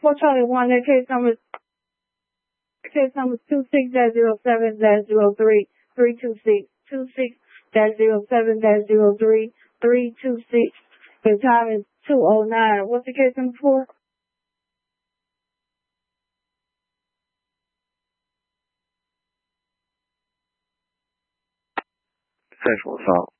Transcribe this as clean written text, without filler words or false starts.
421, that case number 26-07-03, 326, 26-07-03, 326. The time is 2:09. What's the case number for? Sexual assault.